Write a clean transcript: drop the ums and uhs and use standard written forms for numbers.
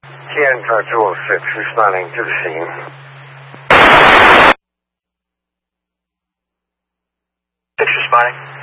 10 to 206, responding to the scene. Six responding.